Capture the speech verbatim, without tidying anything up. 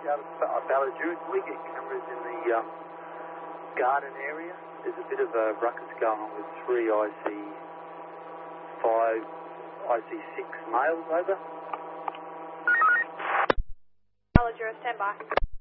out of uh, Ballajoo. We get cameras in the um, garden area. There's a bit of a ruckus going on with three I C five, I C six males over. Ballajoo, stand by.